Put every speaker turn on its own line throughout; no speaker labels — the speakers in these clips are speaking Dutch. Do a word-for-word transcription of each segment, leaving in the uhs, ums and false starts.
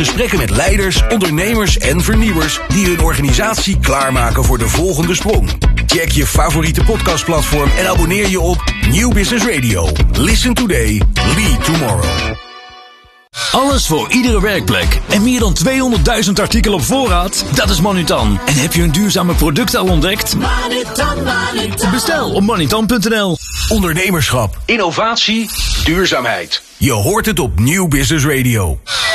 Gesprekken met leiders, ondernemers en vernieuwers die hun organisatie klaarmaken voor de volgende sprong. Check je favoriete podcastplatform en abonneer je op Nieuw Business Radio. Listen today, lead tomorrow.
Alles voor iedere werkplek en meer dan tweehonderdduizend artikelen op voorraad? Dat is Manutan. En heb je een duurzame product al ontdekt?
Manutan, Manutan.
Bestel op manutan punt n l.
Ondernemerschap, innovatie, duurzaamheid. Je hoort het op Nieuw Business Radio.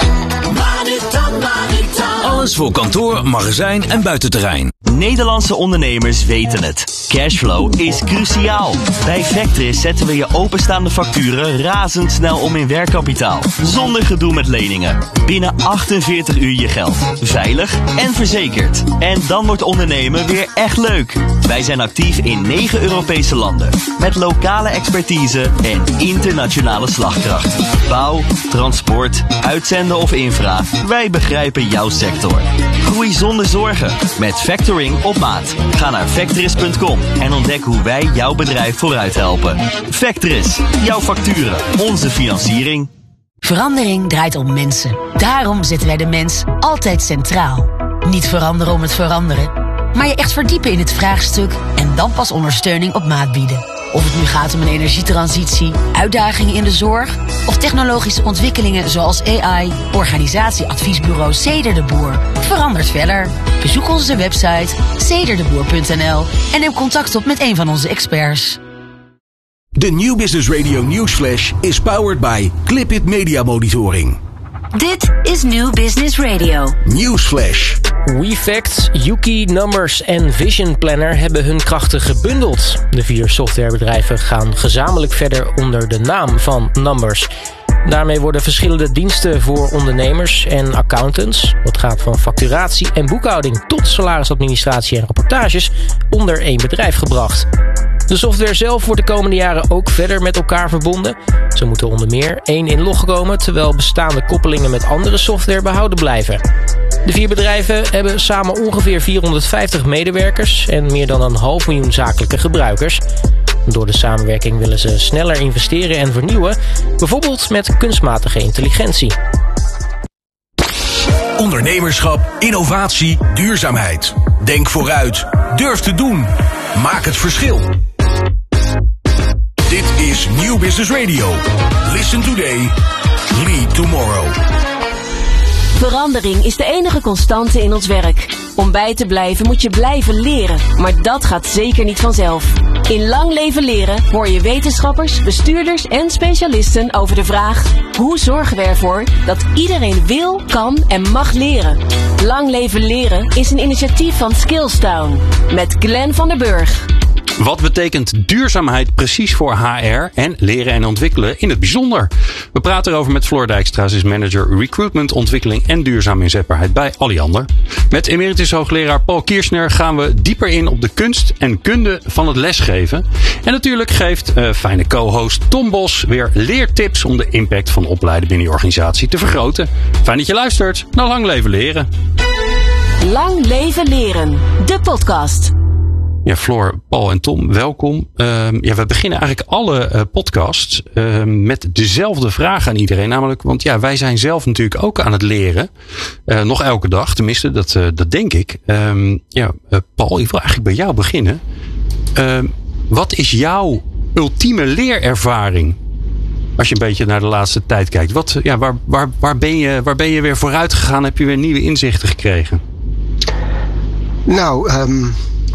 Manutan, Manutan.
Alles voor kantoor, magazijn en buitenterrein.
Nederlandse ondernemers weten het. Cashflow is cruciaal. Bij Vectris zetten we je openstaande facturen razendsnel om in werkkapitaal. Zonder gedoe met leningen. Binnen achtenveertig uur je geld. Veilig en verzekerd. En dan wordt ondernemen weer echt leuk. Wij zijn actief in negen Europese landen. Met lokale expertise en internationale slagkracht. Bouw, transport, uitzenden of infra. Wij begrijpen jouw sector. Groei zonder zorgen. Met factoring op maat. Ga naar vectris punt com en ontdek hoe wij jouw bedrijf vooruit helpen. Vectris, jouw facturen, onze financiering.
Verandering draait om mensen. Daarom zetten wij de mens altijd centraal. Niet veranderen om het veranderen, maar je echt verdiepen in het vraagstuk en dan pas ondersteuning op maat bieden. Of het nu gaat om een energietransitie, uitdagingen in de zorg of technologische ontwikkelingen zoals A I, organisatieadviesbureau Ceder de Boer. Verandert verder. Bezoek onze website ceder de boer punt n l en neem contact op met een van onze experts.
De Nieuw Business Radio Newsflash is powered by Clipit Media Monitoring.
Dit is Nieuw Business Radio.
Newsflash.
WeFact, Yuki, Numbers en Vision Planner hebben hun krachten gebundeld. De vier softwarebedrijven gaan gezamenlijk verder onder de naam van Numbers. Daarmee worden verschillende diensten voor ondernemers en accountants, wat gaat van facturatie en boekhouding tot salarisadministratie en rapportages, onder één bedrijf gebracht. De software zelf wordt de komende jaren ook verder met elkaar verbonden. Zo moeten onder meer één inlog komen, terwijl bestaande koppelingen met andere software behouden blijven. De vier bedrijven hebben samen ongeveer vierhonderdvijftig medewerkers en meer dan een half miljoen zakelijke gebruikers. Door de samenwerking willen ze sneller investeren en vernieuwen, bijvoorbeeld met kunstmatige intelligentie.
Ondernemerschap, innovatie, duurzaamheid. Denk vooruit. Durf te doen. Maak het verschil. Dit is Nieuw Business Radio. Listen today. Lead tomorrow.
Verandering is de enige constante in ons werk. Om bij te blijven moet je blijven leren, maar dat gaat zeker niet vanzelf. In Lang Leven Leren hoor je wetenschappers, bestuurders en specialisten over de vraag: hoe zorgen we ervoor dat iedereen wil, kan en mag leren? Lang Leven Leren is een initiatief van Skillstown met Glenn van der Burg.
Wat betekent duurzaamheid precies voor H R en leren en ontwikkelen in het bijzonder? We praten erover met Floor Dijkstra, is manager recruitment, ontwikkeling en duurzame inzetbaarheid bij Alliander. Met emeritus hoogleraar Paul Kirchner gaan we dieper in op de kunst en kunde van het lesgeven. En natuurlijk geeft uh, fijne co-host Tom Bos weer leertips om de impact van opleiden binnen je organisatie te vergroten. Fijn dat je luistert naar Lang Leven Leren.
Lang Leven Leren, de podcast.
Ja, Floor, Paul en Tom, welkom. Uh, ja, we beginnen eigenlijk alle uh, podcasts uh, met dezelfde vraag aan iedereen. Namelijk, want ja, wij zijn zelf natuurlijk ook aan het leren. Uh, nog elke dag, tenminste, dat, uh, dat denk ik. Um, ja, uh, Paul, ik wil eigenlijk bij jou beginnen. Uh, wat is jouw ultieme leerervaring? Als je een beetje naar de laatste tijd kijkt. Wat, ja, waar, waar, waar, ben je, waar ben je weer vooruit gegaan? Heb je weer nieuwe inzichten gekregen?
Nou, um...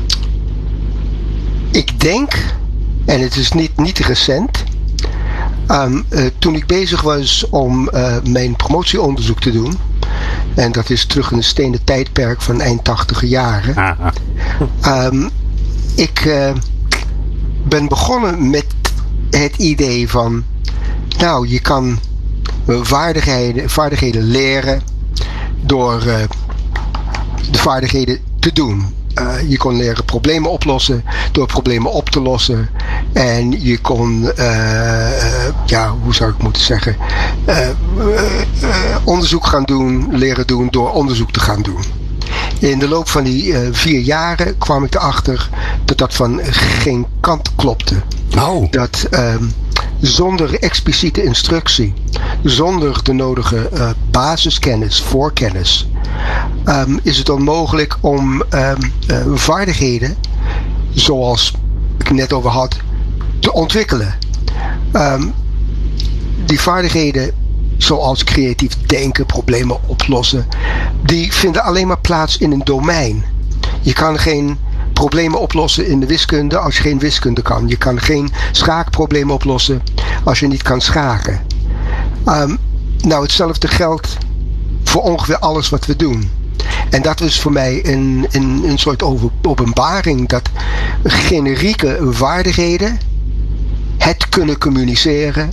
ik denk, en het is niet, niet recent, um, uh, toen ik bezig was om uh, mijn promotieonderzoek te doen, en dat is terug in het stenen tijdperk van eind tachtiger jaren, um, ik uh, ben begonnen met het idee van, nou, je kan vaardigheden, vaardigheden leren door uh, de vaardigheden te doen. Uh, je kon leren problemen oplossen door problemen op te lossen. En je kon, uh, uh, ja, hoe zou ik moeten zeggen, uh, uh, uh, onderzoek gaan doen, leren doen door onderzoek te gaan doen. In de loop van die uh, vier jaren kwam ik erachter dat dat van geen kant klopte.
Oh.
Dat, uh, zonder expliciete instructie, zonder de nodige uh, basiskennis, voorkennis, um, is het onmogelijk om um, uh, vaardigheden, zoals ik net over had, te ontwikkelen. Um, die vaardigheden, zoals creatief denken, problemen oplossen, die vinden alleen maar plaats in een domein. Je kan geen problemen oplossen in de wiskunde als je geen wiskunde kan. Je kan geen schaakproblemen oplossen als je niet kan schaken. Um, nou, hetzelfde geldt voor ongeveer alles wat we doen. En dat is voor mij een, een, een soort openbaring dat generieke vaardigheden, het kunnen communiceren,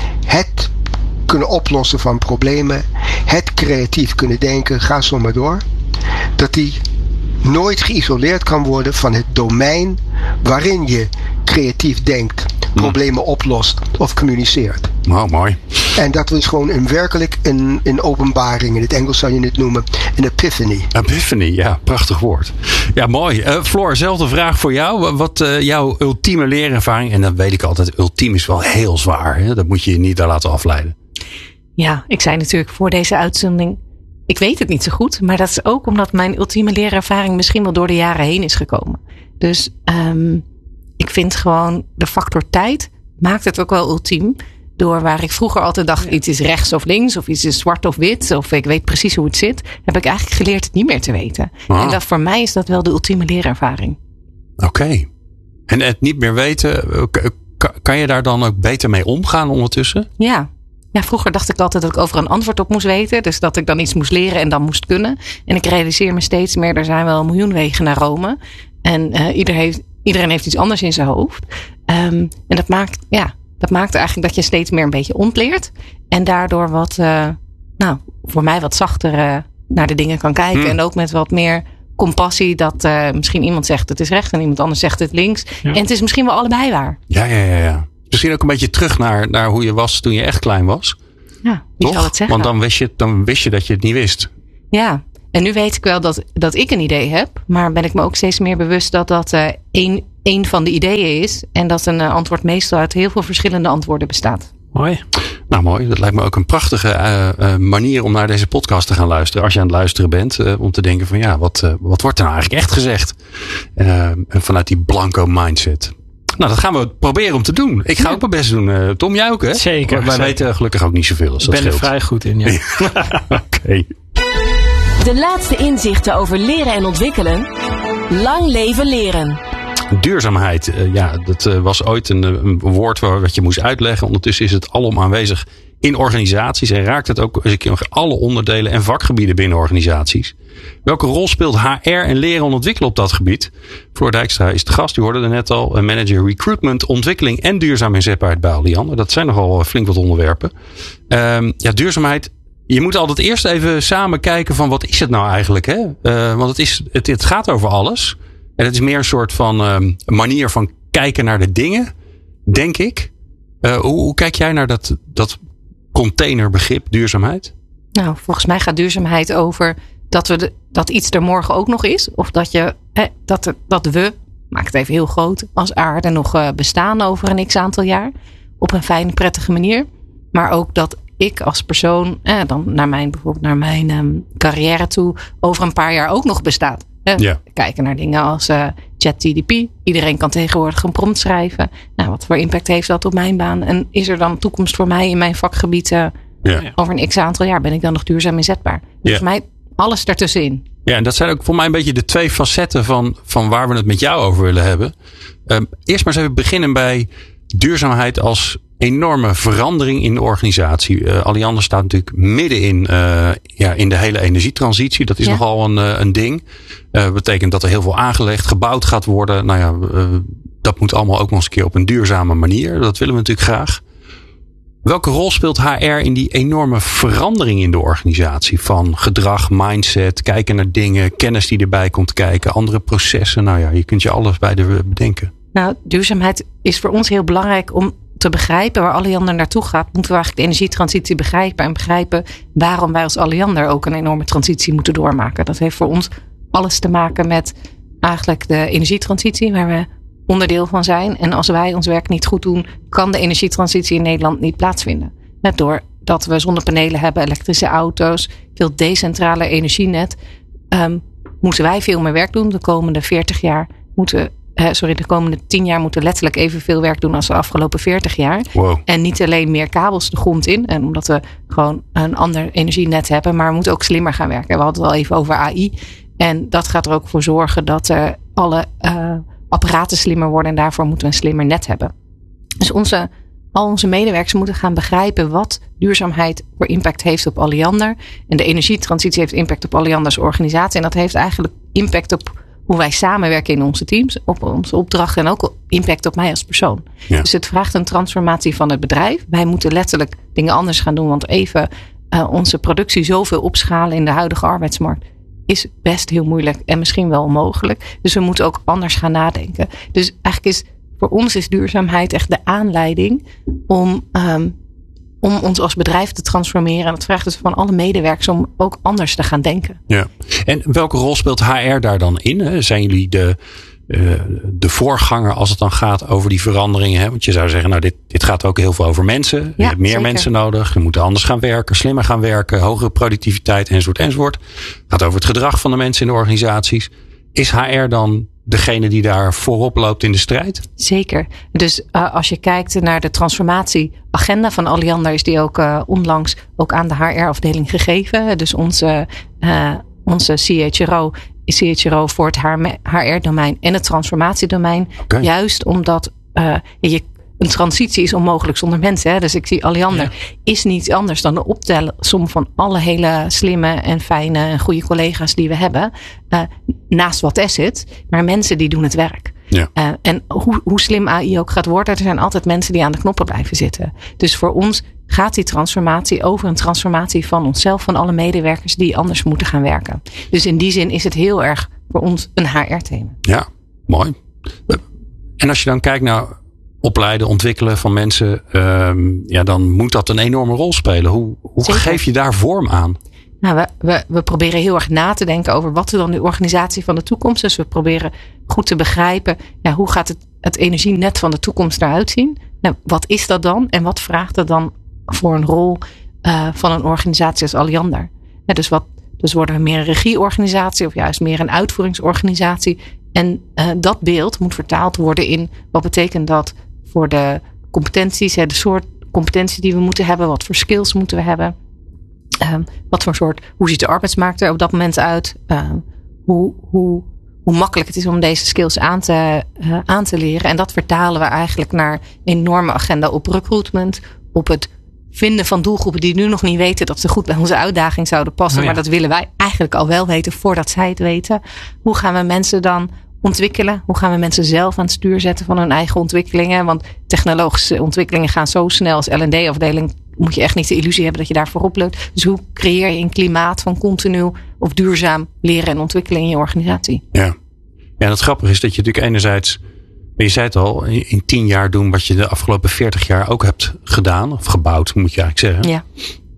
het kunnen oplossen van problemen, het creatief kunnen denken, ga zo maar door, dat die nooit geïsoleerd kan worden van het domein waarin je creatief denkt, problemen oplost of communiceert.
Oh, mooi.
En dat is gewoon een werkelijk een, een openbaring. In het Engels zou je het noemen een epiphany.
Epiphany, ja, prachtig woord. Ja, mooi. Uh, Floor, zelfde vraag voor jou. Wat uh, jouw ultieme leerervaring, en dan weet ik altijd, ultiem is wel heel zwaar. Hè? Dat moet je je niet daar laten afleiden.
Ja, ik zei natuurlijk voor deze uitzending, ik weet het niet zo goed, maar dat is ook omdat mijn ultieme leerervaring misschien wel door de jaren heen is gekomen. Dus um, ik vind gewoon de factor tijd maakt het ook wel ultiem. Door waar ik vroeger altijd dacht, iets is rechts of links, of iets is zwart of wit, of ik weet precies hoe het zit, heb ik eigenlijk geleerd het niet meer te weten. Ah. En dat voor mij is dat wel de ultieme leerervaring.
Oké. Okay. En het niet meer weten, kan je daar dan ook beter mee omgaan ondertussen?
Ja. Ja, vroeger dacht ik altijd dat ik over een antwoord op moest weten. Dus dat ik dan iets moest leren en dan moest kunnen. En ik realiseer me steeds meer, er zijn wel een miljoen wegen naar Rome. En uh, ieder heeft, iedereen heeft iets anders in zijn hoofd. Um, en dat maakt, ja, dat maakt eigenlijk dat je steeds meer een beetje ontleert. En daardoor wat, uh, nou, voor mij wat zachter uh, naar de dingen kan kijken. Hmm. En ook met wat meer compassie dat uh, misschien iemand zegt het is rechts en iemand anders zegt het links. Ja. En het is misschien wel allebei waar.
Ja, ja, ja, ja. Misschien ook een beetje terug naar, naar hoe je was toen je echt klein was.
Ja, wie zal het zeggen?
Want dan wist, je, dan wist je dat je het niet wist.
Ja, en nu weet ik wel dat, dat ik een idee heb. Maar ben ik me ook steeds meer bewust dat dat uh, één, één van de ideeën is. En dat een uh, antwoord meestal uit heel veel verschillende antwoorden bestaat.
Mooi. Nou mooi, dat lijkt me ook een prachtige uh, uh, manier om naar deze podcast te gaan luisteren. Als je aan het luisteren bent. Uh, om te denken van ja, wat, uh, wat wordt er nou eigenlijk echt gezegd? Uh, vanuit die blanco mindset. Nou, dat gaan we proberen om te doen. Ik ga ook mijn best doen. Uh, Tom, jij ook, hè?
Zeker.
Wij
zeker.
weten gelukkig ook niet zoveel.
Ik ben er vrij goed in, ja.
Oké. Okay.
De laatste inzichten over leren en ontwikkelen. Lang leven leren.
Duurzaamheid. Uh, ja, dat uh, was ooit een, een woord waar, wat je moest uitleggen. Ondertussen is het alom aanwezig in organisaties. En raakt het ook eens een keer alle onderdelen en vakgebieden binnen organisaties. Welke rol speelt H R en leren en ontwikkelen op dat gebied? Floor Dijkstra is de gast. U hoorde er net al. Manager recruitment, ontwikkeling en duurzaam inzetbaarheid bij Alliander. Dat zijn nogal flink wat onderwerpen. Um, ja, duurzaamheid. Je moet altijd eerst even samen kijken van wat is het nou eigenlijk? Hè? Uh, want het, is, het, het gaat over alles. En het is meer een soort van um, manier van kijken naar de dingen. Denk ik. Uh, hoe, hoe kijk jij naar dat, dat containerbegrip duurzaamheid?
Nou, volgens mij gaat duurzaamheid over dat, we de, dat iets er morgen ook nog is. Of dat, je, hè, dat, er, dat we, maak het even heel groot, als aarde nog uh, bestaan over een x aantal jaar. Op een fijne, prettige manier. Maar ook dat ik als persoon, eh, dan naar mijn, bijvoorbeeld naar mijn um, carrière toe, over een paar jaar ook nog bestaat. Eh, ja. Kijken naar dingen als uh, ChatGPT. Iedereen kan tegenwoordig een prompt schrijven. Nou, wat voor impact heeft dat op mijn baan? En is er dan toekomst voor mij in mijn vakgebied? Uh, ja. Over een x aantal jaar ben ik dan nog duurzaam inzetbaar? Dus ja. Voor mij alles daartussenin.
Ja, en dat zijn ook voor mij een beetje de twee facetten van, van waar we het met jou over willen hebben. Um, eerst maar eens even beginnen bij duurzaamheid als enorme verandering in de organisatie. Uh, Alliander staat natuurlijk midden in, uh, ja, in de hele energietransitie. Dat is ja. nogal een, uh, een ding. Uh, betekent dat er heel veel aangelegd, gebouwd gaat worden. Nou ja, uh, dat moet allemaal ook nog eens een keer op een duurzame manier. Dat willen we natuurlijk graag. Welke rol speelt H R in die enorme verandering in de organisatie? Van gedrag, mindset, kijken naar dingen, kennis die erbij komt kijken, andere processen. Nou ja, je kunt je alles bij de bedenken.
Nou, duurzaamheid is voor ons heel belangrijk om te begrijpen waar Alliander naartoe gaat. Moeten we eigenlijk de energietransitie begrijpen en begrijpen waarom wij als Alliander ook een enorme transitie moeten doormaken. Dat heeft voor ons alles te maken met eigenlijk de energietransitie, waar we onderdeel van zijn. En als wij ons werk niet goed doen, kan de energietransitie in Nederland niet plaatsvinden. Net doordat we zonnepanelen hebben, elektrische auto's, veel decentrale energienet, um, moeten wij veel meer werk doen. De komende veertig jaar moeten, uh, sorry, de komende tien jaar moeten letterlijk evenveel werk doen als de afgelopen veertig jaar.
Wow. En
niet alleen meer kabels de grond in, en omdat we gewoon een ander energienet hebben, maar we moeten ook slimmer gaan werken. We hadden het al even over A I. En dat gaat er ook voor zorgen dat uh, alle uh, apparaten slimmer worden. En daarvoor moeten we een slimmer net hebben. Dus onze, al onze medewerkers moeten gaan begrijpen wat duurzaamheid voor impact heeft op Alliander. En de energietransitie heeft impact op Alliander als organisatie. En dat heeft eigenlijk impact op hoe wij samenwerken in onze teams. Op onze opdrachten en ook impact op mij als persoon. Ja. Dus het vraagt een transformatie van het bedrijf. Wij moeten letterlijk dingen anders gaan doen. Want even uh, onze productie zoveel opschalen in de huidige arbeidsmarkt is best heel moeilijk en misschien wel onmogelijk. Dus we moeten ook anders gaan nadenken. Dus eigenlijk is voor ons is duurzaamheid echt de aanleiding om, um, om ons als bedrijf te transformeren. En dat vraagt dus van alle medewerkers om ook anders te gaan denken.
Ja. En welke rol speelt H R daar dan in? Zijn jullie de, uh, de voorganger als het dan gaat over die veranderingen? Hè? Want je zou zeggen, nou dit, dit gaat ook heel veel over mensen. Ja, je hebt meer zeker. mensen nodig. Je moet anders gaan werken, slimmer gaan werken, hogere productiviteit enzovoort enzovoort. Het gaat over het gedrag van de mensen in de organisaties. Is H R dan degene die daar voorop loopt in de strijd?
Zeker. Dus uh, als je kijkt naar de transformatieagenda van Alliander, is die ook uh, onlangs ook aan de H R-afdeling gegeven. Dus onze, uh, onze C H R O is C H R O voor het H R-domein en het transformatiedomein. Okay. Juist omdat uh, je een transitie is onmogelijk zonder mensen. Hè? Dus ik zie Alliander ja. is niets anders dan de optelsom van alle hele slimme en fijne en goede collega's die we hebben. Uh, naast wat asset. Maar mensen die doen het werk. Ja. Uh, en hoe, hoe slim A I ook gaat worden, er zijn altijd mensen die aan de knoppen blijven zitten. Dus voor ons gaat die transformatie over een transformatie van onszelf, van alle medewerkers die anders moeten gaan werken. Dus in die zin is het heel erg voor ons een H R-thema.
Ja, mooi. En als je dan kijkt naar opleiden, ontwikkelen van mensen, um, ja, dan moet dat een enorme rol spelen. Hoe, hoe geef je daar vorm aan?
Nou, we, we, we proberen heel erg na te denken over wat is dan de organisatie van de toekomst. Dus we proberen goed te begrijpen, ja, hoe gaat het, het energienet van de toekomst eruit zien? Nou, wat is dat dan? En wat vraagt dat dan voor een rol uh, van een organisatie als Alliander? Ja, dus, wat, dus worden we meer een regieorganisatie of juist meer een uitvoeringsorganisatie? En uh, dat beeld moet vertaald worden in wat betekent dat voor de competenties, hè, de soort competentie die we moeten hebben, wat voor skills moeten we hebben. Um, wat voor soort, hoe ziet de arbeidsmarkt er op dat moment uit? Um, hoe, hoe, hoe makkelijk het is om deze skills aan te, uh, aan te leren. En dat vertalen we eigenlijk naar een enorme agenda op recruitment, op het vinden van doelgroepen die nu nog niet weten dat ze goed bij onze uitdaging zouden passen. Oh ja. Maar dat willen wij eigenlijk al wel weten voordat zij het weten. Hoe gaan we mensen dan ontwikkelen? Hoe gaan we mensen zelf aan het stuur zetten van hun eigen ontwikkelingen? Want technologische ontwikkelingen gaan zo snel als L en D-afdeling. Moet je echt niet de illusie hebben dat je daar voorop loopt. Dus hoe creëer je een klimaat van continu of duurzaam leren en ontwikkelen in je organisatie?
Ja, ja, en het grappige is dat je natuurlijk enerzijds, je zei het al, in tien jaar doen wat je de afgelopen veertig jaar ook hebt gedaan. Of gebouwd, moet je eigenlijk zeggen.
Ja,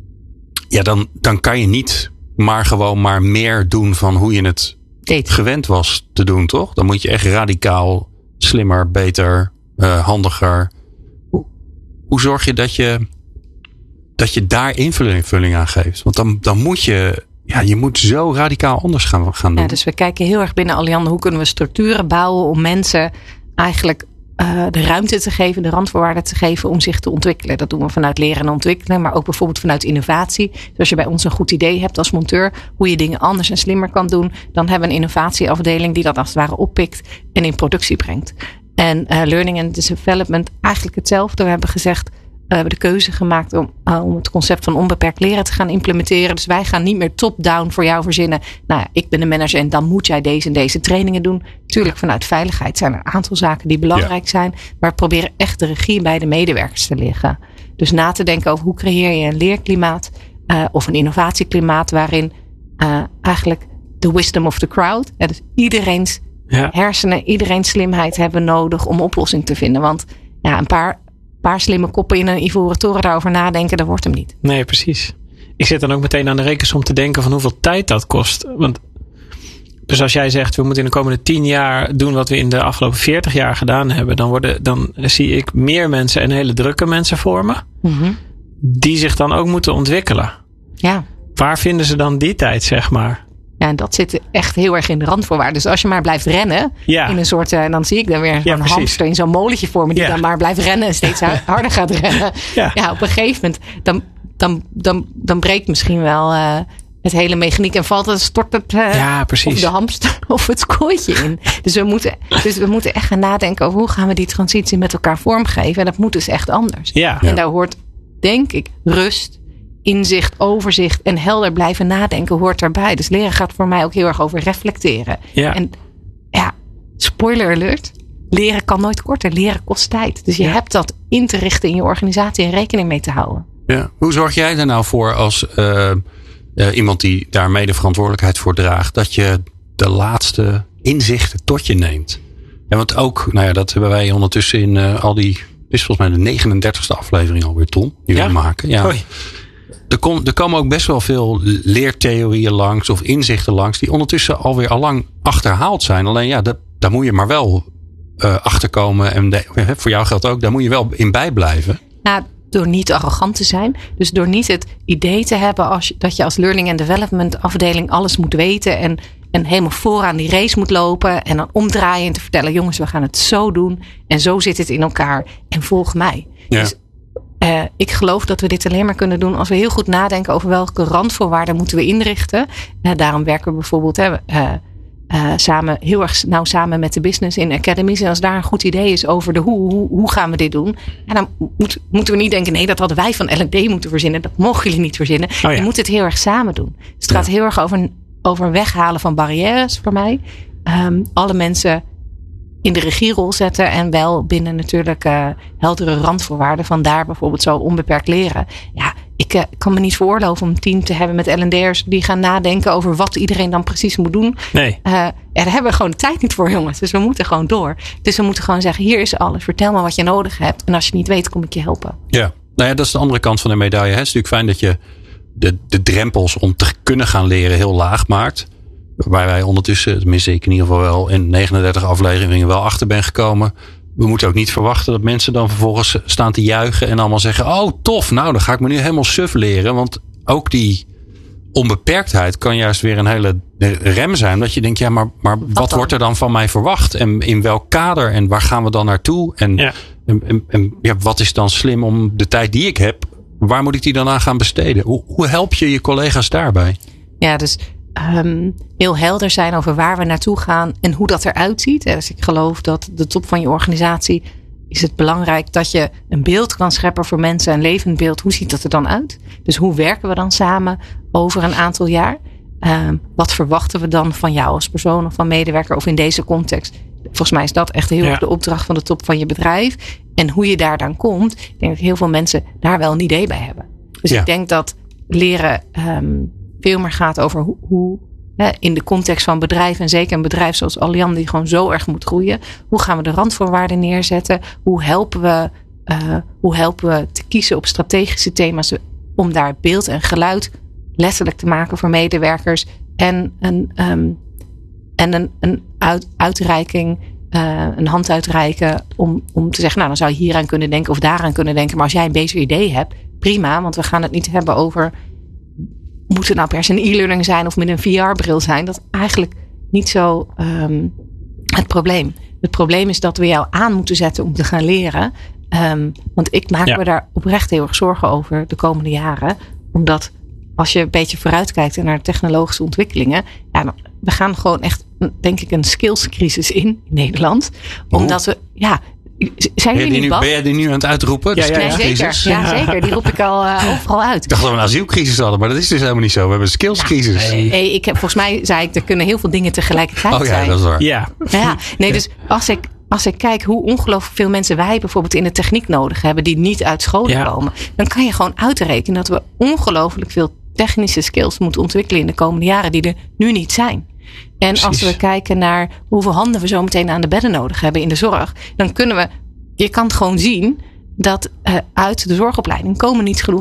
ja dan, dan kan je niet maar gewoon maar meer doen van hoe je het Deed. gewend was te doen, toch? Dan moet je echt radicaal, slimmer, beter, uh, handiger. Hoe, hoe zorg je dat je dat je daar invulling aan geeft? Want dan, dan moet je, ja, je moet zo radicaal anders gaan, gaan doen.
Ja, dus we kijken heel erg binnen Alliander, hoe kunnen we structuren bouwen om mensen eigenlijk uh, de ruimte te geven, de randvoorwaarden te geven om zich te ontwikkelen. Dat doen we vanuit leren en ontwikkelen, maar ook bijvoorbeeld vanuit innovatie. Dus als je bij ons een goed idee hebt als monteur, hoe je dingen anders en slimmer kan doen, dan hebben we een innovatieafdeling die dat als het ware oppikt en in productie brengt. En uh, learning and development eigenlijk hetzelfde. We hebben gezegd, we hebben de keuze gemaakt om, uh, om het concept van onbeperkt leren te gaan implementeren. Dus wij gaan niet meer top-down voor jou verzinnen. Nou ja, ik ben de manager en dan moet jij deze en deze trainingen doen. Tuurlijk, vanuit veiligheid zijn er een aantal zaken die belangrijk ja. zijn. Maar we proberen echt de regie bij de medewerkers te liggen. Dus na te denken over hoe creëer je een leerklimaat uh, of een innovatieklimaat waarin uh, eigenlijk de wisdom of the crowd. Ja, dus iedereen's ja. hersenen, iedereen's slimheid hebben nodig om oplossing te vinden. Want ja, een paar... Een paar slimme koppen in een ivoren toren daarover nadenken, dat wordt hem niet.
Nee, precies. Ik zit dan ook meteen aan de rekensom te denken van hoeveel tijd dat kost. Want Dus als jij zegt, we moeten in de komende tien jaar doen wat we in de afgelopen veertig jaar gedaan hebben. Dan, worden, dan zie ik meer mensen en hele drukke mensen vormen. Mm-hmm. Die zich dan ook moeten ontwikkelen.
Ja.
Waar vinden ze dan die tijd, zeg maar?
Ja, en dat zit echt heel erg in de randvoorwaarden. Dus als je maar blijft rennen. Ja. In een soort, uh, dan zie ik dan weer een ja, hamster in zo'n molentje vormen. Die ja. dan maar blijft rennen en steeds harder gaat rennen. Ja. ja, op een gegeven moment. Dan, dan, dan, dan breekt misschien wel uh, het hele mechaniek. En valt het, stort het uh,
ja,
of de hamster of het kooitje in. Dus we, moeten, dus we moeten echt gaan nadenken over hoe gaan we die transitie met elkaar vormgeven. En dat moet dus echt anders.
Ja.
En daar hoort, denk ik, rust, inzicht, overzicht en helder blijven nadenken hoort daarbij. Dus leren gaat voor mij ook heel erg over reflecteren.
Ja.
En ja, spoiler alert. Leren kan nooit korter. Leren kost tijd. Dus je ja. hebt dat in te richten in je organisatie en rekening mee te houden.
Ja. Hoe zorg jij er nou voor als uh, uh, iemand die daar mede verantwoordelijkheid voor draagt, dat je de laatste inzichten tot je neemt? Ja, want ook, nou ja, dat hebben wij ondertussen in uh, al die, dit is volgens mij de negenendertigste aflevering alweer, Tom, die ja? we maken. Ja. Hoi. Er, kom, er komen ook best wel veel leertheorieën langs of inzichten langs die ondertussen alweer allang achterhaald zijn. Alleen ja, dat, daar moet je maar wel uh, achterkomen. En de, voor jou geldt ook, daar moet je wel in bijblijven.
Nou, door niet arrogant te zijn. Dus door niet het idee te hebben als, dat je als learning and development afdeling alles moet weten. En, en helemaal vooraan die race moet lopen. En dan omdraaien en te vertellen, jongens, we gaan het zo doen. En zo zit het in elkaar. En volg mij.
Ja.
Dus Uh, ik geloof dat we dit alleen maar kunnen doen als we heel goed nadenken over welke randvoorwaarden moeten we inrichten. Uh, daarom werken we bijvoorbeeld uh, uh, samen, heel erg nauw samen met de business in academies. En als daar een goed idee is over de hoe, hoe, hoe gaan we dit doen? En dan moet, moeten we niet denken, nee, dat hadden wij van L en D moeten verzinnen. Dat mogen jullie niet verzinnen. Oh ja. Je moet het heel erg samen doen. Dus het gaat ja. heel erg over, over weghalen van barrières voor mij. Um, alle mensen in de regierol zetten en wel binnen natuurlijk uh, heldere randvoorwaarden. Vandaar bijvoorbeeld zo onbeperkt leren. Ja, ik uh, kan me niet veroorloven om een team te hebben met L en D'ers die gaan nadenken over wat iedereen dan precies moet doen.
Nee.
Uh, ja, daar hebben we gewoon de tijd niet voor, jongens. Dus we moeten gewoon door. Dus we moeten gewoon zeggen, hier is alles. Vertel me wat je nodig hebt. En als je niet weet, kom ik je helpen.
Ja, nou ja, dat is de andere kant van de medaille. Het is natuurlijk fijn dat je de, de drempels om te kunnen gaan leren heel laag maakt. Waar wij ondertussen, tenminste ik in ieder geval wel in negenendertig afleveringen wel achter ben gekomen. We moeten ook niet verwachten dat mensen dan vervolgens staan te juichen en allemaal zeggen, oh tof, nou dan ga ik me nu helemaal suf leren. Want ook die onbeperktheid kan juist weer een hele rem zijn. Dat je denkt, ja maar, maar wat, wat wordt er dan van mij verwacht? En in welk kader? En waar gaan we dan naartoe? En,
ja.
en, en, en ja, wat is dan slim om de tijd die ik heb, waar moet ik die dan aan gaan besteden? Hoe, hoe help je je collega's daarbij?
Ja, dus Um, heel helder zijn over waar we naartoe gaan en hoe dat eruit ziet. Dus ik geloof dat de top van je organisatie is het belangrijk dat je een beeld kan scheppen voor mensen, een levend beeld. Hoe ziet dat er dan uit? Dus hoe werken we dan samen over een aantal jaar? Um, wat verwachten we dan van jou als persoon of van medewerker of in deze context? Volgens mij is dat echt heel erg ja. de opdracht van de top van je bedrijf. En hoe je daar dan komt, ik denk dat heel veel mensen daar wel een idee bij hebben. Dus ja. ik denk dat leren Um, veel meer gaat over hoe, hoe hè, in de context van bedrijven, en zeker een bedrijf zoals Allianz die gewoon zo erg moet groeien. Hoe gaan we de randvoorwaarden neerzetten? Hoe helpen we, uh, hoe helpen we te kiezen op strategische thema's om daar beeld en geluid letterlijk te maken voor medewerkers en een, um, en een, een uit, uitreiking, uh, een hand uitreiken om, om te zeggen, nou dan zou je hieraan kunnen denken of daaraan kunnen denken. Maar als jij een beter idee hebt, prima, want we gaan het niet hebben over moet het nou per se een e-learning zijn of met een V R-bril zijn? Dat is eigenlijk niet zo um, het probleem. Het probleem is dat we jou aan moeten zetten om te gaan leren. Um, want ik maak ja. me daar oprecht heel erg zorgen over de komende jaren. Omdat als je een beetje vooruitkijkt naar technologische ontwikkelingen. Ja, dan, we gaan gewoon echt, denk ik, een skillscrisis in, in Nederland. Omdat we, ja... Zijn
ben, je
jullie
nu, ben jij die nu aan het uitroepen?
Ja, ja, ja, zeker. ja zeker. Die roep ik al uh, overal uit.
Ik dacht dat we een asielcrisis hadden, maar dat is dus helemaal niet zo. We hebben een skillscrisis.
Ja, nee. hey, ik heb, volgens mij zei ik, er kunnen heel veel dingen tegelijkertijd zijn.
Oh ja,
zijn.
dat is waar.
Ja.
Ja, nee, dus als ik, als ik kijk hoe ongelooflijk veel mensen wij bijvoorbeeld in de techniek nodig hebben, die niet uit scholen ja. komen, dan kan je gewoon uitrekenen dat we ongelooflijk veel technische skills moeten ontwikkelen in de komende jaren die er nu niet zijn. En Precies. als we kijken naar hoeveel handen we zo meteen aan de bedden nodig hebben in de zorg, dan kunnen we Je kan gewoon zien dat uh, uit de zorgopleiding komen niet genoeg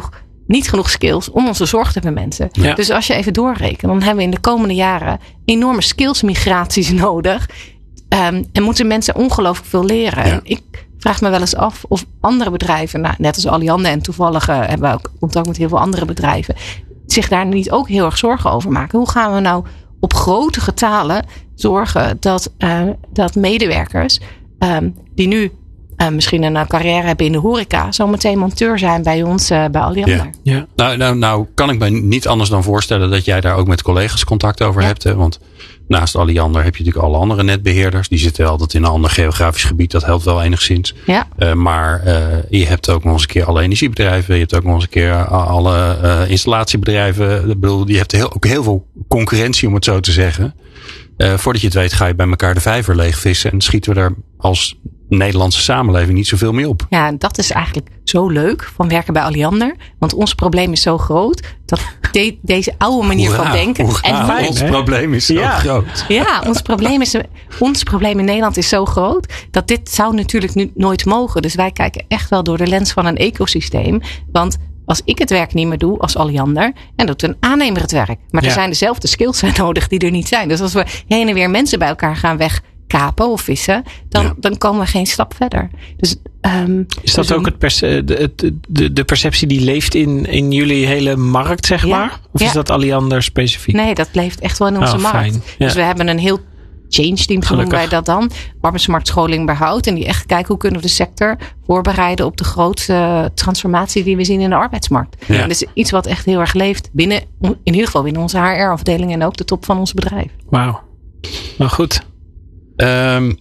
niet genoeg skills om onze zorg te bemensen.
Ja.
Dus als je even doorrekent, dan hebben we in de komende jaren enorme skillsmigraties nodig. Um, en moeten mensen ongelooflijk veel leren.
Ja.
En ik vraag me wel eens af of andere bedrijven, nou, net als Alliander en toevallig uh, hebben we ook contact met heel veel andere bedrijven, zich daar niet ook heel erg zorgen over maken. Hoe gaan we nou op grote getalen zorgen dat, uh, dat medewerkers um, die nu uh, misschien een uh, carrière hebben in de horeca, zometeen monteur zijn bij ons uh, bij Alliander.
Ja.
Ja.
Nou, nou, nou kan ik me niet anders dan voorstellen dat jij daar ook met collega's contact over
Ja.
hebt. Hè? Want naast Alliander heb je natuurlijk alle andere netbeheerders. Die zitten altijd in een ander geografisch gebied. Dat helpt wel enigszins.
Ja.
Uh, maar uh, je hebt ook nog eens een keer alle energiebedrijven. Je hebt ook nog eens een keer alle uh, installatiebedrijven. Ik bedoel, je hebt heel, ook heel veel concurrentie, om het zo te zeggen. Uh, voordat je het weet ga je bij elkaar de vijver leegvissen. En schieten we daar als Nederlandse samenleving niet zoveel mee op.
Ja, en dat is eigenlijk zo leuk van werken bij Alliander. Want ons probleem is zo groot dat de, deze oude manier
Hoera,
van denken.
hoera,
en
fijn,
ons
hè?
probleem is zo
Ja.
groot.
Ja, ons probleem, is, ons probleem in Nederland is zo groot dat dit zou natuurlijk nu nooit mogen. Dus wij kijken echt wel door de lens van een ecosysteem. Want als ik het werk niet meer doe als Alliander, en doet een aannemer het werk. Maar
Ja.
er zijn dezelfde skills zijn nodig die er niet zijn. Dus als we heen en weer mensen bij elkaar gaan wegkapen of vissen, dan,
Ja.
dan komen we geen stap verder. Dus, um,
Is dat
dus
ook het perce- de, het- de, de perceptie die leeft in, in jullie hele markt, zeg
Ja.
maar? Of
Ja.
is dat Alliander specifiek?
Nee, dat leeft echt wel in onze
Oh,
markt.
fijn. Ja.
Dus we hebben een heel change team, zo noemen wij
Gelukkig.
dat dan. Arbeidsmarktscholing behoud. En die echt kijken hoe kunnen we de sector voorbereiden op de grootste transformatie die we zien in de arbeidsmarkt.
Ja.
En dat is iets wat echt heel erg leeft binnen, in ieder geval binnen onze H R-afdeling en ook de top van ons bedrijf.
Wauw. Nou goed.
Um,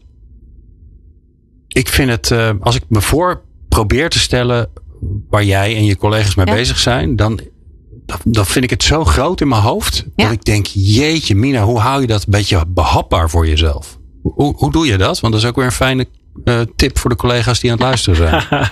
ik vind het, uh, als ik me voor probeer te stellen waar jij en je collega's mee
Ja.
bezig zijn, dan, dan vind ik het zo groot in mijn hoofd.
Ja.
Dat ik denk, jeetje Mina, hoe hou je dat een beetje behapbaar voor jezelf? Hoe, hoe doe je dat? Want dat is ook weer een fijne uh, tip voor de collega's die aan het luisteren zijn.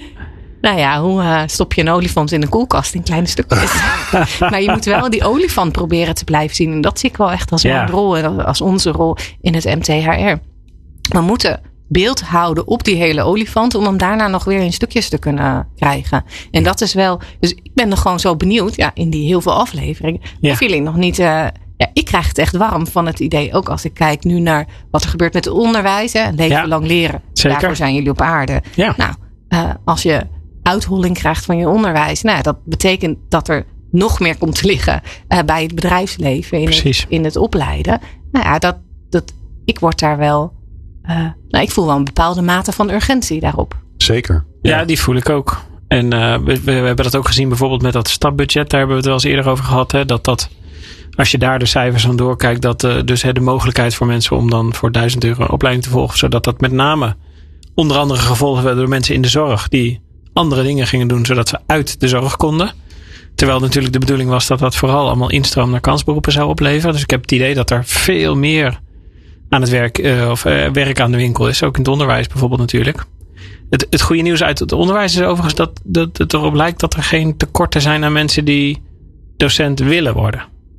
Nou ja, hoe uh, stop je een olifant in een koelkast in kleine stukjes? Maar je moet wel die olifant proberen te blijven zien. En dat zie ik wel echt als
Ja.
mijn rol en als onze rol in het M T H R. We moeten beeld houden op die hele olifant om hem daarna nog weer in stukjes te kunnen krijgen. En dat is wel, dus ik ben er gewoon zo benieuwd, ja, in die heel veel afleveringen,
Ja.
of jullie nog niet, uh, ja, ik krijg het echt warm van het idee, ook als ik kijk nu naar wat er gebeurt met het onderwijs, hè, leven
Ja.
lang leren.
Zeker.
Daarvoor zijn jullie op aarde.
Ja.
Nou, uh, als je uitholling krijgt van je onderwijs, nou, dat betekent dat er nog meer komt te liggen uh, bij het bedrijfsleven, in
Precies.
het, in het opleiden. Nou ja, dat, dat, ik word daar wel, uh, nou, ik voel wel een bepaalde mate van urgentie daarop.
Zeker.
Ja, die voel ik ook. En uh, we, we hebben dat ook gezien bijvoorbeeld met dat stapbudget. Daar hebben we het wel eens eerder over gehad. Hè, dat dat, als je daar de cijfers aan doorkijkt, dat uh, dus hè, de mogelijkheid voor mensen om dan voor duizend euro een opleiding te volgen, zodat dat met name onder andere gevolgd werd door mensen in de zorg die andere dingen gingen doen, zodat ze uit de zorg konden. Terwijl natuurlijk de bedoeling was dat dat vooral allemaal instroom naar kansberoepen zou opleveren. Dus ik heb het idee dat er veel meer aan het werk, uh, of uh, werk aan de winkel is. Ook in het onderwijs bijvoorbeeld natuurlijk. Het, het goede nieuws uit het onderwijs is overigens dat, dat het erop lijkt dat er geen tekorten zijn aan mensen die docent willen worden.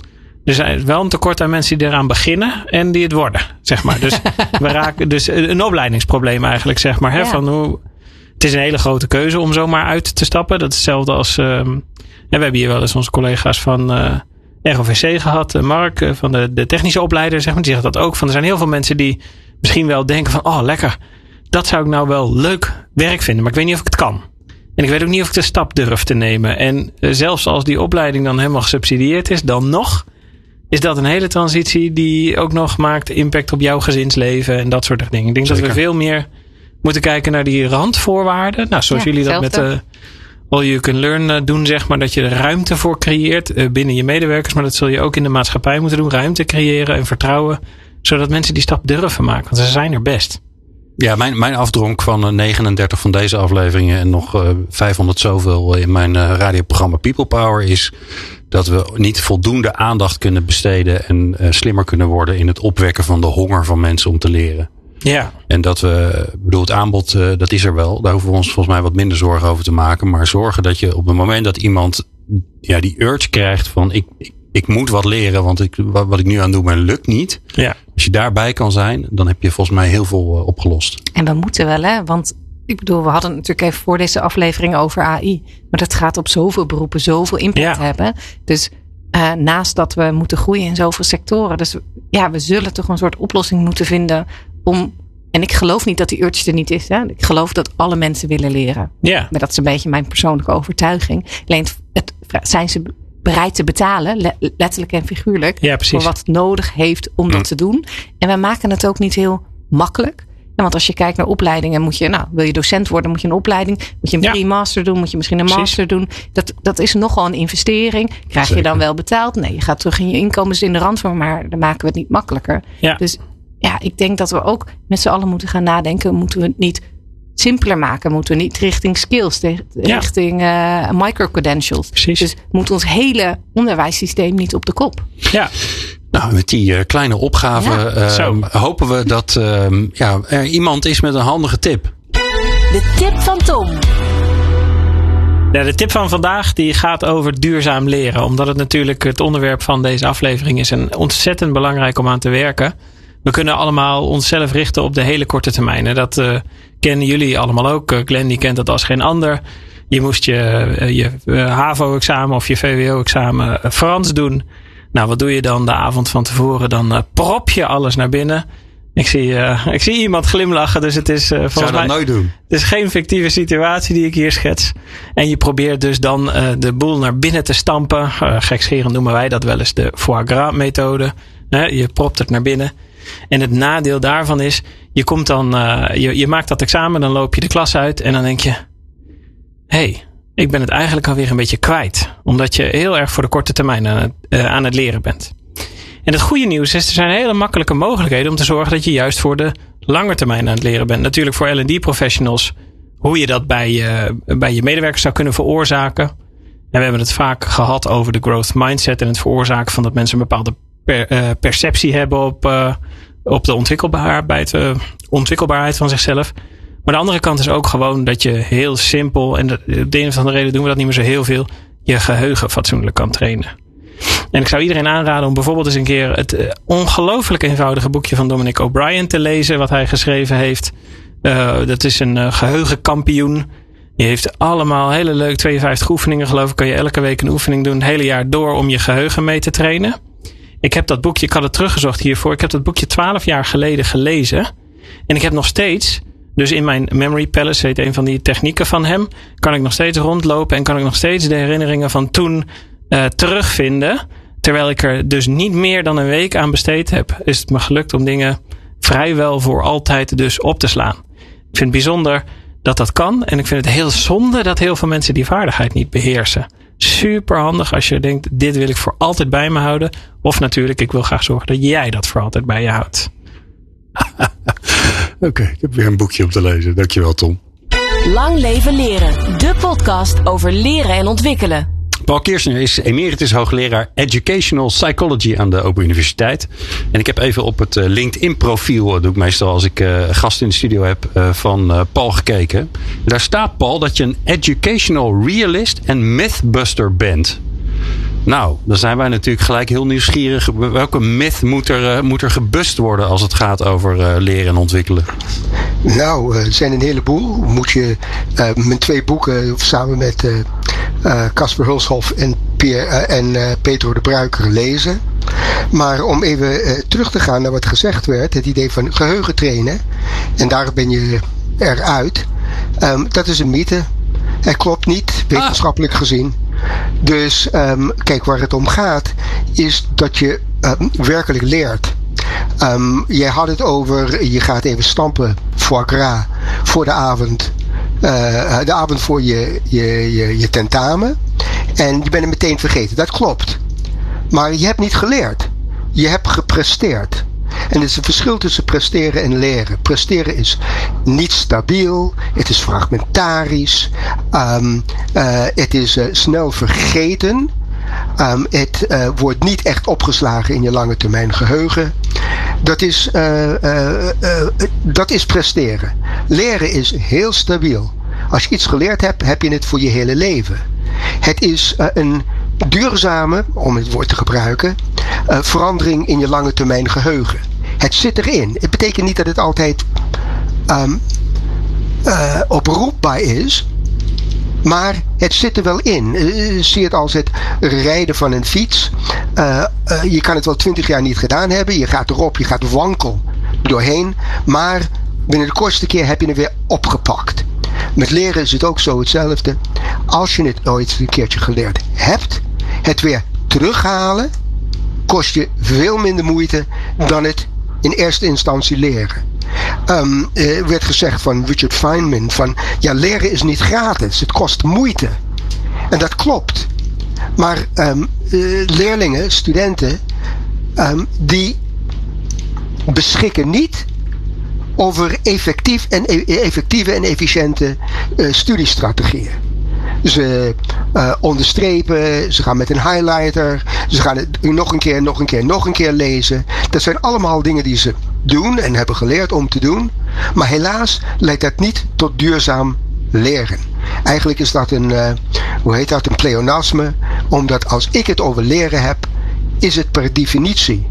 Er zijn wel een tekort aan mensen die eraan beginnen en die het worden, zeg maar. Dus we raken dus een opleidingsprobleem eigenlijk, zeg maar. Hè,
Ja.
van hoe, het is een hele grote keuze om zomaar uit te stappen. Dat is hetzelfde als, um, ja, we hebben hier wel eens onze collega's van uh, R O V C gehad, uh, Mark, uh, van de, de technische opleider, zeg maar. Die zegt dat ook. Van, er zijn heel veel mensen die misschien wel denken van, oh lekker, dat zou ik nou wel leuk werk vinden, maar ik weet niet of ik het kan. En ik weet ook niet of ik de stap durf te nemen. En uh, zelfs als die opleiding dan helemaal gesubsidieerd is, dan nog is dat een hele transitie die ook nog maakt impact op jouw gezinsleven en dat soort dingen. Ik denk
Zeker.
dat we veel meer moeten kijken naar die randvoorwaarden. Nou, zoals
Ja,
jullie dat met
hetzelfde.
uh, All You Can Learn uh, doen, zeg maar. Dat je er ruimte voor creëert uh, binnen je medewerkers. Maar dat zul je ook in de maatschappij moeten doen. Ruimte creëren en vertrouwen. Zodat mensen die stap durven maken. Want ze zijn er best.
Ja, mijn, mijn afdronk van uh, negenendertig van deze afleveringen en nog uh, vijfhonderd zoveel in mijn uh, radioprogramma People Power is dat we niet voldoende aandacht kunnen besteden en uh, slimmer kunnen worden in het opwekken van de honger van mensen om te leren.
Ja.
En dat we, ik bedoel, het aanbod, uh, dat is er wel. Daar hoeven we ons volgens mij wat minder zorgen over te maken. Maar zorgen dat je op het moment dat iemand ja, die urge krijgt van ik, ik, ik moet wat leren, want ik, wat, wat ik nu aan doe, maar lukt niet.
Ja.
Als je daarbij kan zijn, dan heb je volgens mij heel veel uh, opgelost.
En we moeten wel, hè, want ik bedoel, we hadden het natuurlijk even voor deze aflevering over A I. Maar dat gaat op zoveel beroepen zoveel impact ja. hebben. Dus uh, naast dat we moeten groeien in zoveel sectoren. Dus ja, we zullen toch een soort oplossing moeten vinden om... En ik geloof niet dat die urge er niet is. Hè? Ik geloof dat alle mensen willen leren.
Ja.
Maar dat is een beetje mijn persoonlijke overtuiging. Alleen het, zijn ze bereid te betalen, letterlijk en figuurlijk.
Ja, precies.
Voor wat het nodig heeft om dat te doen. En we maken het ook niet heel makkelijk. Ja, want als je kijkt naar opleidingen, moet je, nou, wil je docent worden, moet je een opleiding, moet je een ja. pre-master doen, moet je misschien een Precies. master doen. Dat, dat is nogal een investering. Krijg Zeker. je dan wel betaald? Nee, je gaat terug in je inkomens in de randvorm, maar dan maken we het niet makkelijker.
Ja.
Dus ja, ik denk dat we ook met z'n allen moeten gaan nadenken. Moeten we het niet simpeler maken? Moeten we niet richting skills, richting ja. uh, micro-credentials?
Precies.
Dus moet ons hele onderwijssysteem niet op de kop?
Ja.
Nou, met die uh, kleine opgave ja. uh, hopen we dat uh, ja, er iemand is met een handige tip.
De tip van Tom.
Ja, de tip van vandaag die gaat over duurzaam leren. Omdat het natuurlijk het onderwerp van deze aflevering is. En ontzettend belangrijk om aan te werken. We kunnen allemaal onszelf richten op de hele korte termijn. En dat uh, kennen jullie allemaal ook. Uh, Glenn die kent dat als geen ander. Je moest je, uh, je uh, HAVO-examen of je V W O-examen uh, Frans doen. Nou, wat doe je dan de avond van tevoren? Dan uh, prop je alles naar binnen. Ik zie, uh, ik zie iemand glimlachen, dus het is uh, volgens
Zou dat
mij...
nooit doen.
Het is geen fictieve situatie die ik hier schets. En je probeert dus dan uh, de boel naar binnen te stampen. Uh, gekscherend noemen wij dat wel eens de foie gras methode. Uh, je propt het naar binnen. En het nadeel daarvan is, je komt dan, uh, je, je maakt dat examen, dan loop je de klas uit en dan denk je, hé, hey, ik ben het eigenlijk alweer een beetje kwijt. Omdat je heel erg voor de korte termijn aan het, uh, aan het leren bent. En het goede nieuws is, er zijn hele makkelijke mogelijkheden om te zorgen dat je juist voor de lange termijn aan het leren bent. Natuurlijk voor L en D professionals, hoe je dat bij je, bij je medewerkers zou kunnen veroorzaken. En we hebben het vaak gehad over de growth mindset en het veroorzaken van dat mensen een bepaalde per, uh, perceptie hebben op, uh, op de ontwikkelbaarheid, uh, ontwikkelbaarheid van zichzelf. Maar de andere kant is ook gewoon dat je heel simpel, en de, de een of andere reden doen we dat niet meer zo heel veel, je geheugen fatsoenlijk kan trainen. En ik zou iedereen aanraden om bijvoorbeeld eens een keer het uh, ongelooflijk eenvoudige boekje van Dominic O'Brien te lezen, wat hij geschreven heeft. Uh, dat is een uh, geheugenkampioen. Die heeft allemaal hele leuk tweeënvijftig oefeningen, geloof ik. Kan je elke week een oefening doen, het hele jaar door, om je geheugen mee te trainen. Ik heb dat boekje, ik had het teruggezocht hiervoor. Ik heb dat boekje twaalf jaar geleden gelezen. En ik heb nog steeds, dus in mijn Memory Palace, heet een van die technieken van hem, kan ik nog steeds rondlopen en kan ik nog steeds de herinneringen van toen uh, terugvinden. Terwijl ik er dus niet meer dan een week aan besteed heb, is het me gelukt om dingen vrijwel voor altijd dus op te slaan. Ik vind het bijzonder dat dat kan. En ik vind het heel zonde dat heel veel mensen die vaardigheid niet beheersen. Super handig als je denkt, dit wil ik voor altijd bij me houden. Of natuurlijk, ik wil graag zorgen dat jij dat voor altijd bij je houdt.
Oké, okay, ik heb weer een boekje om te lezen. Dankjewel, Tom.
Lang leven leren. De podcast over leren en ontwikkelen.
Paul Kirchner is emeritus hoogleraar Educational Psychology aan de Open Universiteit. En ik heb even op het LinkedIn profiel, dat doe ik meestal als ik uh, gast in de studio heb, uh, van uh, Paul gekeken. En daar staat, Paul, dat je een educational realist en mythbuster bent. Nou, dan zijn wij natuurlijk gelijk heel nieuwsgierig. Welke myth moet er, uh, moet er gebust worden als het gaat over uh, leren en ontwikkelen?
Nou, er uh, zijn een heleboel. Moet je uh, mijn twee boeken samen met Casper uh, uh, Hulshoff en, Pier, uh, en uh, Pedro de Bruiker lezen. Maar om even uh, terug te gaan naar wat gezegd werd, het idee van geheugen trainen, en daar ben je eruit. Um, dat is een mythe. Het klopt niet, wetenschappelijk ah. gezien. Dus um, kijk, waar het om gaat is dat je um, werkelijk leert. Um, jij had het over, je gaat even stampen, foie gras, voor de avond. Uh, de avond voor je, je, je, je tentamen. En je bent het meteen vergeten. Dat klopt. Maar je hebt niet geleerd. Je hebt gepresteerd. En er is een verschil tussen presteren en leren. Presteren is niet stabiel. Het is fragmentarisch. Um, uh, het is uh, snel vergeten. Um, het uh, wordt niet echt opgeslagen in je lange termijn geheugen. Dat is, uh, uh, uh, dat is presteren. Leren is heel stabiel. Als je iets geleerd hebt, heb je het voor je hele leven. Het is uh, een duurzame, om het woord te gebruiken, uh, verandering in je lange termijn geheugen. Het zit erin. Het betekent niet dat het altijd um, uh, oproepbaar is. Maar het zit er wel in. Uh, zie het als het rijden van een fiets. Uh, uh, je kan het wel twintig jaar niet gedaan hebben. Je gaat erop, je gaat wankel doorheen. Maar binnen de kortste keer heb je het weer opgepakt. Met leren is het ook zo hetzelfde. Als je het ooit een keertje geleerd hebt, het weer terughalen kost je veel minder moeite dan het in eerste instantie leren. Um, er werd gezegd van Richard Feynman van ja, leren is niet gratis, het kost moeite. En dat klopt. Maar um, uh, leerlingen, studenten, um, die beschikken niet over effectief en e- effectieve en efficiënte uh, studiestrategieën. Ze uh, onderstrepen, ze gaan met een highlighter, ze gaan het nog een keer, nog een keer, nog een keer lezen. Dat zijn allemaal dingen die ze doen en hebben geleerd om te doen. Maar helaas leidt dat niet tot duurzaam leren. Eigenlijk is dat een, uh, hoe heet dat, een pleonasme. Omdat als ik het over leren heb, is het per definitie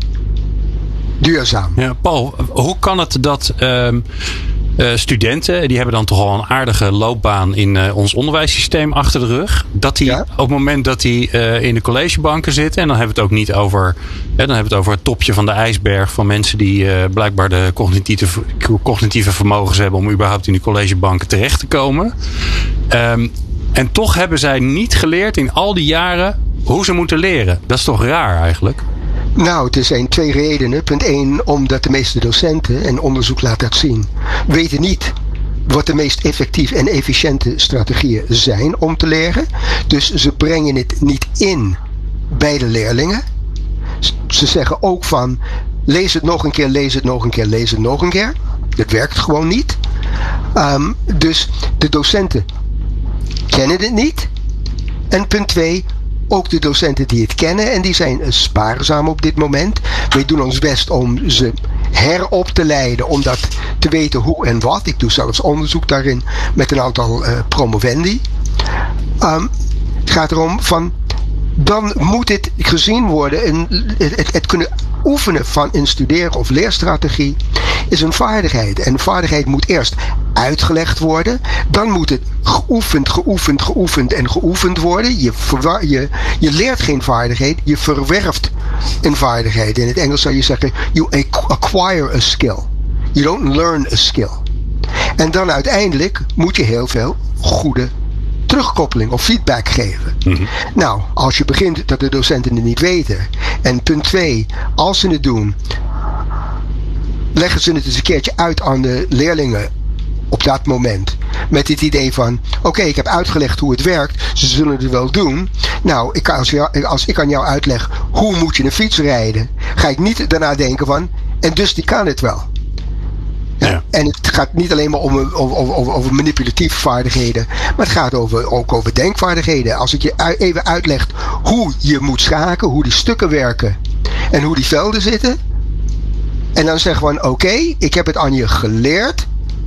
duurzaam.
Ja, Paul, hoe kan het dat uh, uh, studenten, die hebben dan toch al een aardige loopbaan in uh, ons onderwijssysteem achter de rug, dat die ja. op het moment dat die uh, in de collegebanken zitten, en dan hebben we het ook niet over, hè, dan hebben we het over het topje van de ijsberg van mensen die uh, blijkbaar de cognitieve, cognitieve vermogens hebben om überhaupt in die collegebanken terecht te komen. Um, en toch hebben zij niet geleerd in al die jaren hoe ze moeten leren. Dat is toch raar eigenlijk?
Nou, er zijn twee redenen. Punt één, omdat de meeste docenten, en onderzoek laat dat zien, weten niet wat de meest effectieve en efficiënte strategieën zijn om te leren. Dus ze brengen het niet in bij de leerlingen. Ze zeggen ook van, lees het nog een keer, lees het nog een keer, lees het nog een keer. Dat werkt gewoon niet. Um, dus de docenten kennen het niet. En punt twee, ook de docenten die het kennen, en die zijn spaarzaam op dit moment. Wij doen ons best om ze herop te leiden, om dat te weten hoe en wat. Ik doe zelfs onderzoek daarin met een aantal uh, promovendi. Um, het gaat erom van, dan moet dit gezien worden, en het, het, het kunnen oefenen van een studeren- of leerstrategie is een vaardigheid. En vaardigheid moet eerst uitgelegd worden. Dan moet het geoefend, geoefend, geoefend en geoefend worden. Je, verwa- je, je leert geen vaardigheid, je verwerft een vaardigheid. In het Engels zou je zeggen, you acquire a skill. You don't learn a skill. En dan uiteindelijk moet je heel veel goede terugkoppeling of feedback geven. Mm-hmm. Nou, als je begint dat de docenten het niet weten. En punt twee, als ze het doen, leggen ze het eens een keertje uit aan de leerlingen op dat moment. Met het idee van, oké, okay, ik heb uitgelegd hoe het werkt. Ze zullen het wel doen. Nou, ik, als, jou, als ik aan jou uitleg hoe moet je een fiets rijden, ga ik niet daarna denken van, en dus die kan het wel. Ja. Ja. En het gaat niet alleen maar om, over, over, over manipulatieve vaardigheden, maar het gaat over, ook over denkvaardigheden. Als ik je even uitleg hoe je moet schaken, hoe die stukken werken en hoe die velden zitten, en dan zeggen we van, oké, okay, ik heb het aan je geleerd.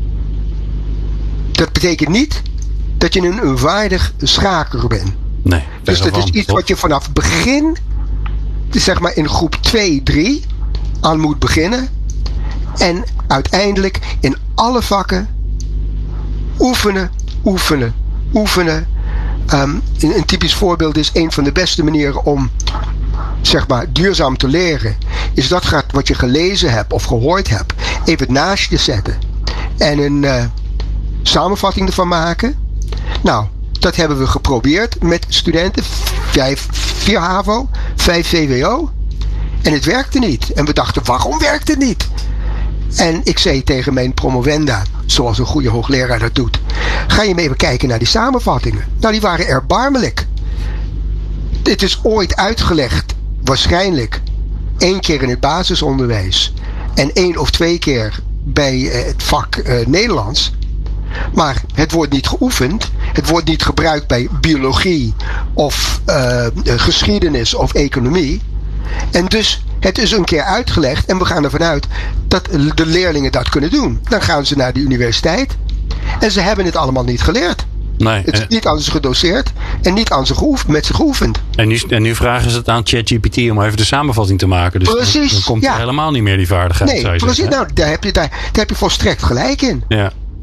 Dat betekent niet dat je een, een vaardig schaker bent.
Nee,
dus dat is iets wat je vanaf het begin, zeg maar in groep twee, drie, aan moet beginnen. En uiteindelijk in alle vakken oefenen, oefenen, oefenen. Um, een, een typisch voorbeeld is, een van de beste manieren om, zeg maar, duurzaam te leren, is dat gaat wat je gelezen hebt of gehoord hebt, even naast je zetten en een uh, samenvatting ervan maken. Nou, dat hebben we geprobeerd met studenten, vijf, vier HAVO, vijf V W O, en het werkte niet. En we dachten, waarom werkt het niet? En ik zei tegen mijn promovenda, zoals een goede hoogleraar dat doet, ga je mee even kijken naar die samenvattingen. Nou, die waren erbarmelijk. Dit is ooit uitgelegd, waarschijnlijk één keer in het basisonderwijs en één of twee keer bij het vak uh, Nederlands. Maar het wordt niet geoefend. Het wordt niet gebruikt bij biologie of uh, geschiedenis of economie. En dus, het is een keer uitgelegd en we gaan ervan uit dat de leerlingen dat kunnen doen. Dan gaan ze naar de universiteit en ze hebben het allemaal niet geleerd.
Nee,
het is eh, niet aan ze gedoseerd en niet aan ze geoefend, met ze geoefend.
En nu, en nu vragen ze het aan ChatGPT om even de samenvatting te maken. Dus
precies,
dan, dan komt
ja.
er helemaal niet meer die vaardigheid.
Nee,
zou je
precies.
zeggen,
nou, daar heb, je, daar, daar heb je volstrekt gelijk in.
Ja.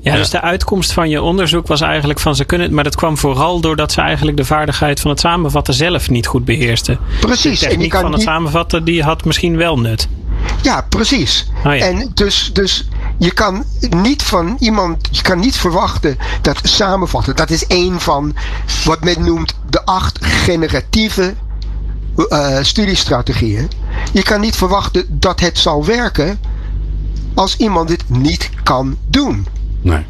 Ja, dus de uitkomst van je onderzoek was eigenlijk van ze kunnen het, maar dat kwam vooral doordat ze eigenlijk de vaardigheid van het samenvatten zelf niet goed beheersten.
Precies.
De techniek van het niet... samenvatten, die had misschien wel nut.
Ja, precies. Oh ja. En dus, dus je kan niet van iemand, je kan niet verwachten dat samenvatten, dat is één van wat men noemt de acht generatieve uh, studiestrategieën. Je kan niet verwachten dat het zal werken als iemand dit niet kan doen.
Nee.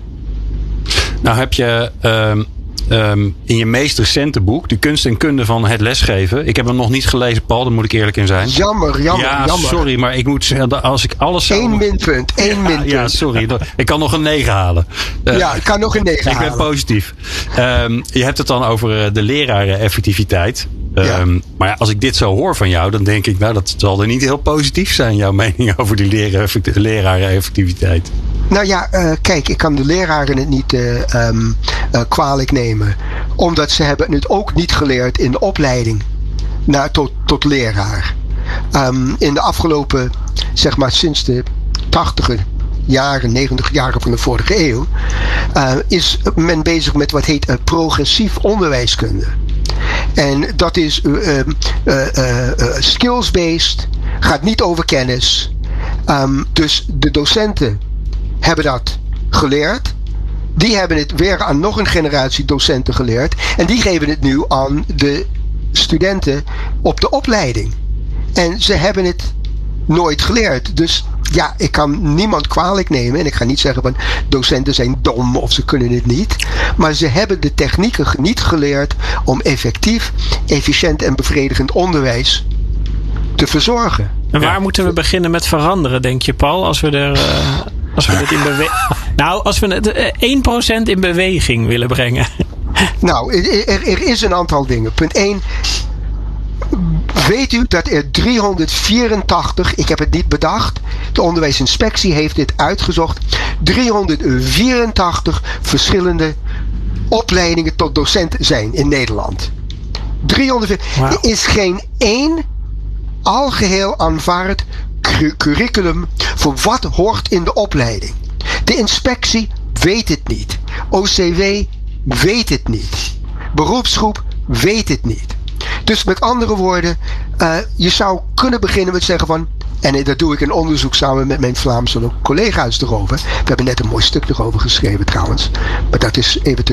Nou heb je um, um, in je meest recente boek, De Kunst en Kunde van het Lesgeven. Ik heb hem nog niet gelezen, Paul, daar moet ik eerlijk in zijn.
Jammer, jammer,
ja,
jammer.
sorry, maar ik moet als ik alles zou...
Eén minpunt, één
ja,
minpunt.
Ja, sorry. Ik kan nog een negen halen. Uh,
ja, ik kan nog een negen
ik
halen.
Ik ben positief. Um, je hebt het dan over de lerareneffectiviteit. Um, ja. Maar ja, als ik dit zo hoor van jou, dan denk ik, nou, dat zal er niet heel positief zijn, jouw mening over die lerareneffectiviteit.
Nou ja, uh, kijk, ik kan de leraren het niet uh, um, uh, kwalijk nemen. Omdat ze hebben het ook niet geleerd in de opleiding naar, tot, tot leraar. Um, in de afgelopen, zeg maar sinds de tachtiger jaren, negentig jaren van de vorige eeuw, uh, is men bezig met wat heet uh, progressief onderwijskunde. En dat is uh, uh, uh, uh, skills-based, gaat niet over kennis. Um, dus de docenten hebben dat geleerd. Die hebben het weer aan nog een generatie docenten geleerd. En die geven het nu aan de studenten op de opleiding. En ze hebben het nooit geleerd. Dus ja, ik kan niemand kwalijk nemen. En ik ga niet zeggen van docenten zijn dom of ze kunnen het niet. Maar ze hebben de technieken niet geleerd om effectief, efficiënt en bevredigend onderwijs te verzorgen.
En waar ja. moeten we beginnen met veranderen, denk je, Paul? Als we er... Uh... Als we het in beweging. Nou, als we het één procent in beweging willen brengen.
Nou, er, er is een aantal dingen. Punt één. Weet u dat er driehonderdvierentachtig, ik heb het niet bedacht, de onderwijsinspectie heeft dit uitgezocht, driehonderdvierentachtig verschillende opleidingen tot docent zijn in Nederland. driehonderdveerentachtig. Wow. Er is geen één algeheel aanvaard curriculum voor wat hoort in de opleiding. De inspectie weet het niet. O C W weet het niet. Beroepsgroep weet het niet. Dus met andere woorden, uh, je zou kunnen beginnen met zeggen van, en daar doe ik een onderzoek samen met mijn Vlaamse collega's erover. We hebben net een mooi stuk erover geschreven trouwens. Maar dat is even te